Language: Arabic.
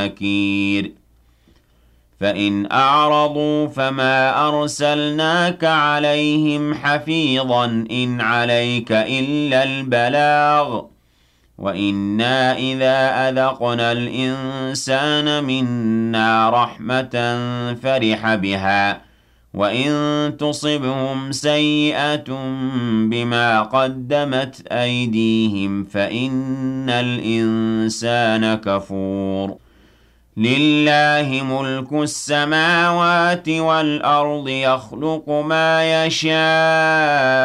نكير فإن أعرضوا فما أرسلناك عليهم حفيظا إن عليك إلا البلاغ وإنا إذا أذقنا الإنسان منا رحمة فرح بها وإن تصبهم سيئة بما قدمت أيديهم فإن الإنسان كفور لله ملك السماوات والأرض يخلق ما يشاء